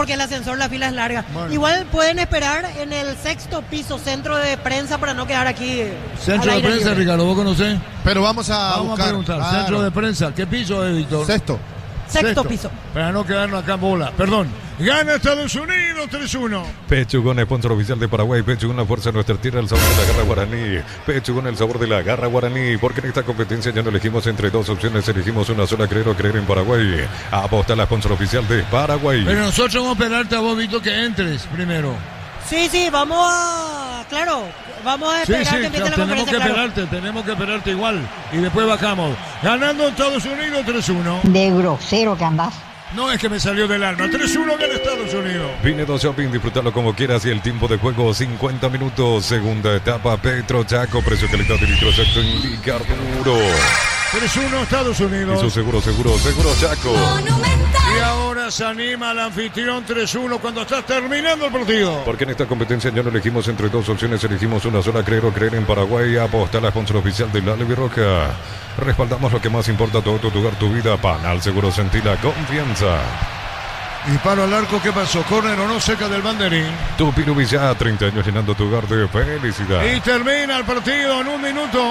porque el ascensor, la fila es larga. Bueno. Igual pueden esperar en el 6º piso, centro de prensa, para no quedar aquí. Centro de prensa, libre. Ricardo, ¿vos conocés? Pero vamos a preguntar. Claro. Centro de prensa, ¿qué piso es, Víctor? Sexto piso. Para no quedarnos acá en bola. Perdón. Gana Estados Unidos 3-1. Pechugón, sponsor oficial de Paraguay. Pechugón, la fuerza de nuestra tierra, el sabor de la garra guaraní. Pechugón, el sabor de la garra guaraní. Porque en esta competencia ya no elegimos entre dos opciones, elegimos una sola, creer o creer en Paraguay. Aposta la sponsor oficial de Paraguay. Pero nosotros vamos a esperarte a vos, Víctor, que entres primero. Sí, vamos a esperar que empiece la conferencia. Tenemos que esperarte igual. Y después bajamos. Ganando Estados Unidos 3-1. De grosero que andás. No es que me salió del alma. 3-1 gana Estados Unidos. Pinedo Shopping, disfrutarlo como quieras y el tiempo de juego 50 minutos. Segunda etapa, Petro Chaco, precio, calidad y litro exacto, indicar duro. 3-1 Estados Unidos. Eso seguro Chaco. Y ahora se anima el anfitrión 3-1 cuando está terminando el partido. Porque en esta competencia ya no elegimos entre dos opciones, elegimos una sola, creer o creer en Paraguay. Aposta la sponsor oficial de la Albirroja. Respaldamos lo que más importa, todo tu lugar, tu vida. Panal Seguro, sentí la confianza. Disparo al arco, ¿qué pasó? Córner o no, cerca del banderín. Tu Pirubilla, 30 años llenando tu hogar de felicidad. Y termina el partido en 1 minuto.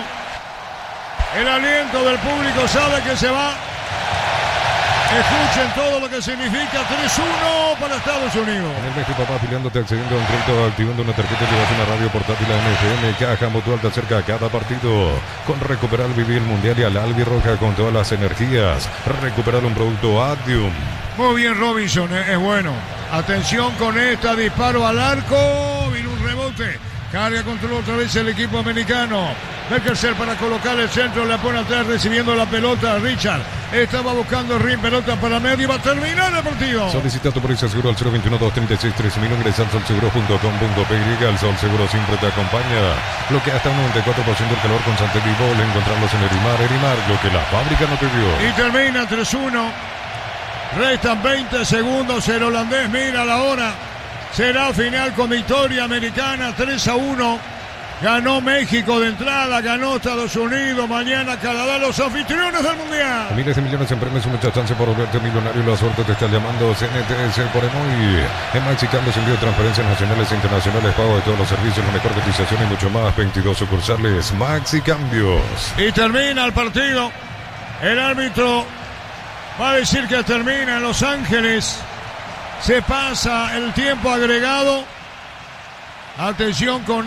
El aliento del público sabe que se va. Escuchen todo lo que significa 3-1 para Estados Unidos. En el mes de papá afiliándote, accediendo a un crédito, activando una tarjeta, llevas una radio portátil a MFM, caja mutual, te acerca a cada partido. Con Recuperar, vivir el mundial y a la Albirroja con todas las energías. Recuperar un producto Adium. Muy bien, Robinson, es bueno. Atención con esta, disparo al arco. Vino un rebote. Carga control otra vez el equipo americano. Beckerser para colocar el centro, la pone atrás recibiendo la pelota. Richard estaba buscando ring, pelota para medio y va a terminar el partido. Solicita tu póliza seguro al 021-236-3000. Ingresa al solseguro.com.py. El Sol Seguro siempre te acompaña. Lo que hasta un 94% del calor con Santel y Bol. Encontrarlos en Erimar, lo que la fábrica no te dio. Y termina 3-1. Restan 20 segundos. El holandés mira la hora. Será final con victoria americana 3-1. Ganó México de entrada, ganó Estados Unidos, mañana Canadá, los anfitriones del Mundial. Miles de millones en premios y mucha chance por volverte millonario. La suerte te está llamando. CNTS por Emoy. En Maxicambio, envío de transferencias nacionales e internacionales, pago de todos los servicios, la mejor cotización y mucho más. 22 sucursales Maxicambios. Y termina el partido. El árbitro va a decir que termina en Los Ángeles. Se pasa el tiempo agregado. Atención con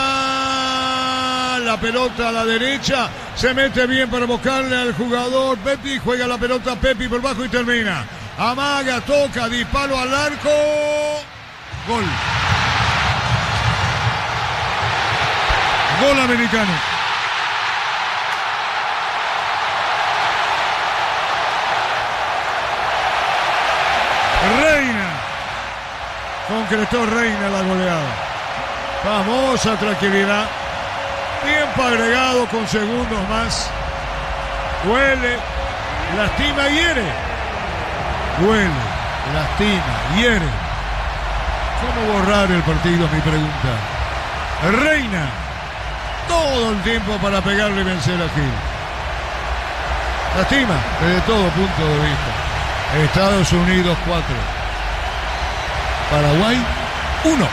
esta. La pelota a la derecha. Se mete bien para buscarle al jugador Pepi. Juega la pelota Pepi por bajo y termina. Amaga, toca, disparo al arco. Gol. Gol americano. Reina. Concretó Reina la goleada. Famosa tranquilidad. Tiempo agregado con segundos más. Duele, lastima, hiere. Duele, lastima, hiere. ¿Cómo borrar el partido? Es mi pregunta. Reina. Todo el tiempo para pegarle y vencer a Gil. Lastima desde todo punto de vista. Estados Unidos 4. Paraguay 1.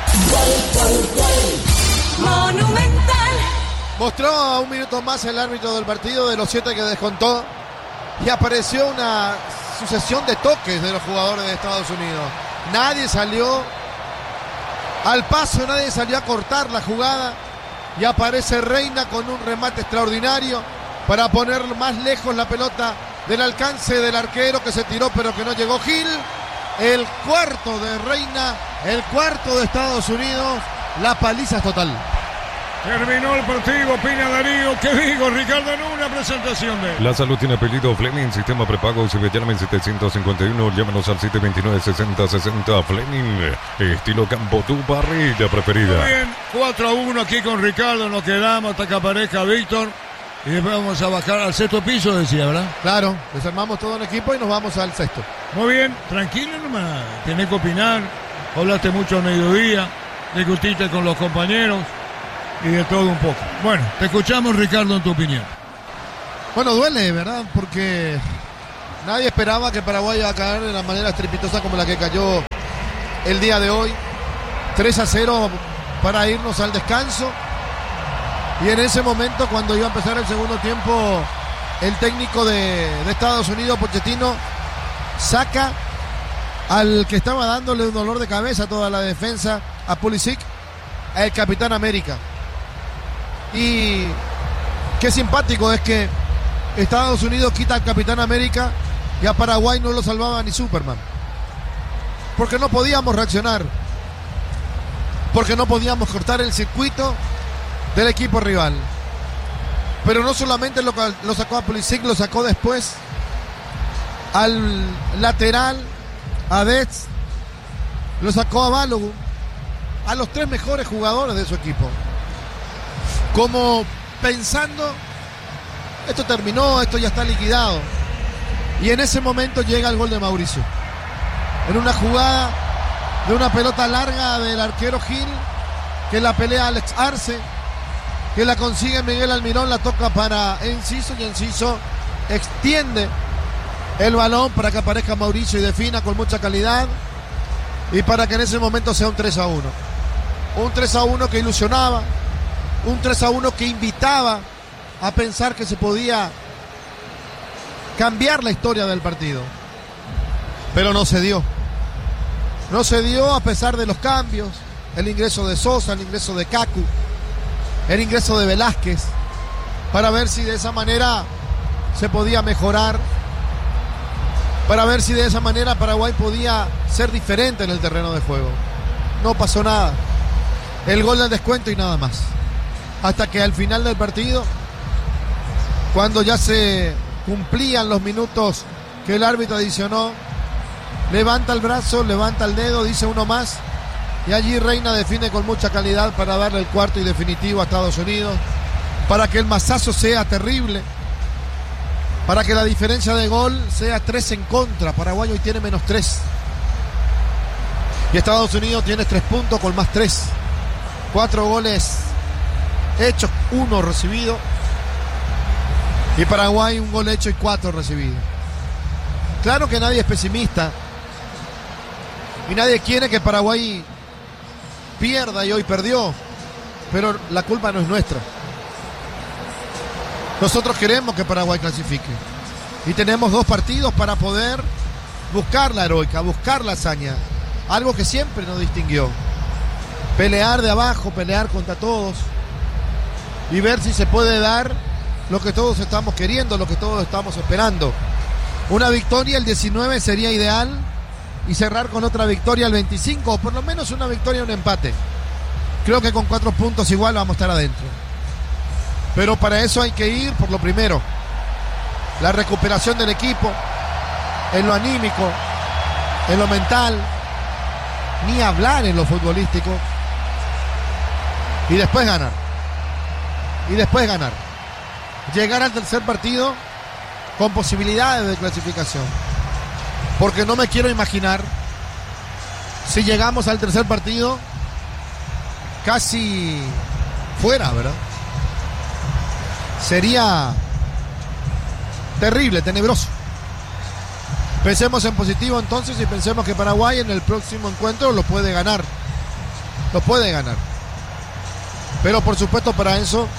Monumental. Mostró a 1 minuto más el árbitro del partido de los 7 que descontó. Y apareció una sucesión de toques de los jugadores de Estados Unidos. Nadie salió al paso, nadie salió a cortar la jugada. Y aparece Reina con un remate extraordinario para poner más lejos la pelota del alcance del arquero, que se tiró pero que no llegó. Gil. El cuarto de Reina, el cuarto de Estados Unidos. La paliza es total. Terminó el partido, Piña Darío. ¿Qué digo, Ricardo? En una presentación de... La salud tiene apellido Fleming, sistema prepago. Si me llaman 751, llámanos al 729-6060. Fleming, estilo campo, tu parrilla preferida. Muy bien, 4-1 aquí con Ricardo. Nos quedamos hasta que aparezca Víctor. Y después vamos a bajar al 6º piso, decía, ¿verdad? Claro, desarmamos todo en equipo y nos vamos al 6º. Muy bien, tranquilo nomás. Tenés que opinar. Hablaste mucho al mediodía. Discutiste con los compañeros. Y de todo un poco. Bueno, te escuchamos, Ricardo, en tu opinión. Bueno, duele, ¿verdad? Porque nadie esperaba que Paraguay iba a caer de la manera estrepitosa como la que cayó el día de hoy. 3-0 para irnos al descanso. Y en ese momento, cuando iba a empezar el segundo tiempo, el técnico de Estados Unidos, Pochettino, saca al que estaba dándole un dolor de cabeza a toda la defensa, a Pulisic, el Capitán América. Y qué simpático es que Estados Unidos quita al Capitán América y a Paraguay no lo salvaba ni Superman. Porque no podíamos reaccionar. Porque no podíamos cortar el circuito del equipo rival. Pero no solamente lo sacó a Pulisic, lo sacó después al lateral, a Dets, lo sacó a Balogun, a los 3 mejores jugadores de su equipo. Como pensando, esto terminó, esto ya está liquidado. Y en ese momento llega el gol de Mauricio. En una jugada de una pelota larga del arquero Gil, que la pelea Alex Arce, que la consigue Miguel Almirón, la toca para Enciso y Enciso extiende el balón para que aparezca Mauricio y defina con mucha calidad y para que en ese momento sea un 3-1. Un 3-1 que ilusionaba, un 3-1 que invitaba a pensar que se podía cambiar la historia del partido. Pero no se dio. No se dio a pesar de los cambios, el ingreso de Sosa, el ingreso de Kaku, el ingreso de Velázquez, para ver si de esa manera se podía mejorar, para ver si de esa manera Paraguay podía ser diferente en el terreno de juego. No pasó nada. El gol del descuento y nada más. Hasta que al final del partido, cuando ya se cumplían los minutos que el árbitro adicionó, levanta el brazo, levanta el dedo, dice uno más, y allí Reina define con mucha calidad para darle el cuarto y definitivo a Estados Unidos, para que el mazazo sea terrible, para que la diferencia de gol sea 3 en contra. Paraguay hoy tiene -3 y Estados Unidos tiene 3 puntos con +3, 4 goles hechos, 1 recibido, y Paraguay 1 gol hecho y 4 recibidos. Claro que nadie es pesimista y nadie quiere que Paraguay pierda, y hoy perdió, pero la culpa no es nuestra. Nosotros queremos que Paraguay clasifique y tenemos 2 partidos para poder buscar la heroica, buscar la hazaña, algo que siempre nos distinguió: pelear de abajo, pelear contra todos y ver si se puede dar lo que todos estamos queriendo, lo que todos estamos esperando. Una victoria el 19 sería ideal, y cerrar con otra victoria el 25, o por lo menos una victoria y un empate. Creo que con 4 puntos igual vamos a estar adentro. Pero para eso hay que ir por lo primero: la recuperación del equipo, en lo anímico, en lo mental, ni hablar en lo futbolístico, y después ganar. Y después ganar. Llegar al tercer partido con posibilidades de clasificación. Porque no me quiero imaginar si llegamos al tercer partido casi fuera, ¿verdad? Sería terrible, tenebroso. Pensemos en positivo entonces y pensemos que Paraguay en el próximo encuentro lo puede ganar. Lo puede ganar. Pero por supuesto, para eso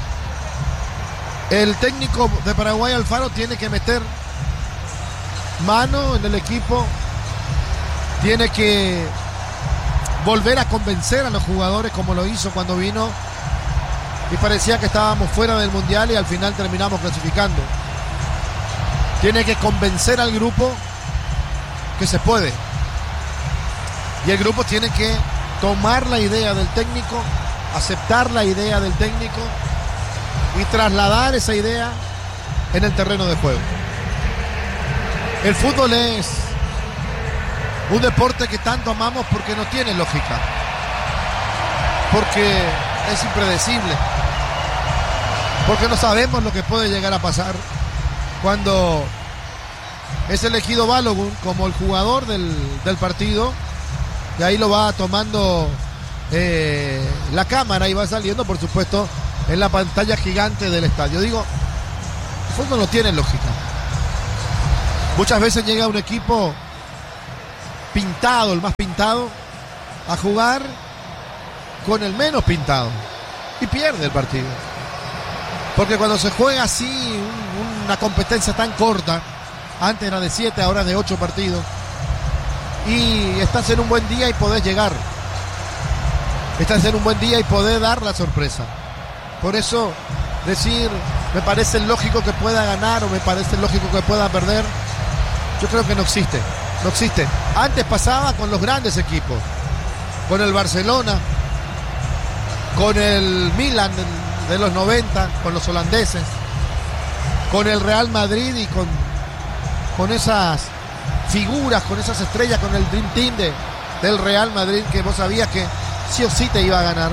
el técnico de Paraguay, Alfaro, tiene que meter mano en el equipo, tiene que volver a convencer a los jugadores como lo hizo cuando vino y parecía que estábamos fuera del mundial y al final terminamos clasificando. Tiene que convencer al grupo que se puede, y el grupo tiene que tomar la idea del técnico, aceptar la idea del técnico y trasladar esa idea en el terreno de juego. El fútbol es un deporte que tanto amamos porque no tiene lógica, porque es impredecible, porque no sabemos lo que puede llegar a pasar cuando es elegido Balogun como el jugador del partido, y ahí lo va tomando la cámara y va saliendo, por supuesto, en la pantalla gigante del estadio. Digo, el fútbol no tiene lógica. Muchas veces llega un equipo pintado, el más pintado, a jugar con el menos pintado. Y pierde el partido. Porque cuando se juega así, una competencia tan corta, antes era de 7, ahora de 8 partidos, y estás en un buen día y podés llegar. Estás en un buen día y podés dar la sorpresa. Por eso, decir, me parece lógico que pueda ganar o me parece lógico que pueda perder, yo creo que no existe. No existe. Antes pasaba con los grandes equipos. Con el Barcelona, con el Milan de los 90, con los holandeses, con el Real Madrid y con esas figuras, con esas estrellas, con el Dream Team del Real Madrid, que vos sabías que sí o sí te iba a ganar.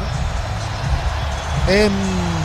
En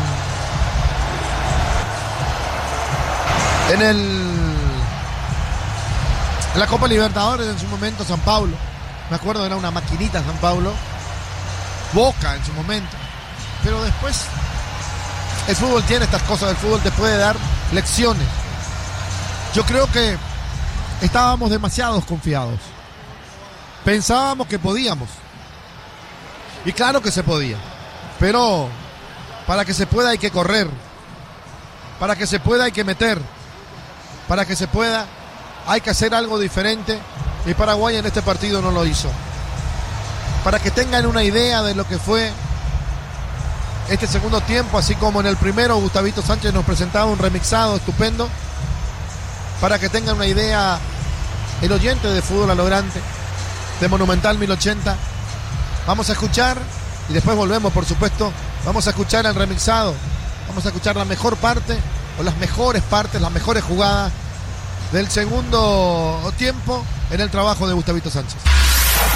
la Copa Libertadores en su momento, San Paulo, me acuerdo, era una maquinita San Paulo. Boca en su momento, pero después el fútbol tiene estas cosas, el fútbol te puede dar lecciones. Yo creo que estábamos demasiado confiados, pensábamos que podíamos, y claro que se podía, pero para que se pueda hay que correr, para que se pueda hay que meter, para que se pueda hay que hacer algo diferente, y Paraguay en este partido no lo hizo. Para que tengan una idea de lo que fue este segundo tiempo, así como en el primero Gustavito Sánchez nos presentaba un remixado estupendo, para que tengan una idea el oyente de Fútbol a lo Grande, de Monumental 1080. Vamos a escuchar, y después volvemos, por supuesto, vamos a escuchar el remixado, vamos a escuchar la mejor parte, o las mejores partes, las mejores jugadas del segundo tiempo en el trabajo de Gustavito Sánchez.